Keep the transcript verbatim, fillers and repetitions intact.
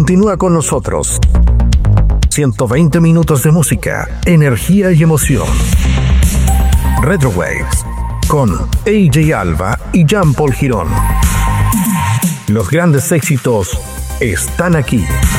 Continúa con nosotros. ciento veinte minutos de música, energía y emoción. Retrowaves con A J Alba y Jean Paul Girón. Los grandes éxitos están aquí.